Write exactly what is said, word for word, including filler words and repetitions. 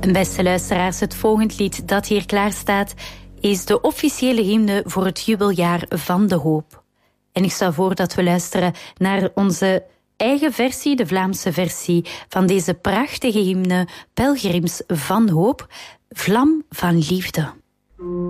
Beste luisteraars, het volgende lied dat hier klaar staat is de officiële hymne voor het jubeljaar van de hoop. En ik stel voor dat we luisteren naar onze eigen versie, de Vlaamse versie van deze prachtige hymne Pelgrims van Hoop, Vlam van Liefde.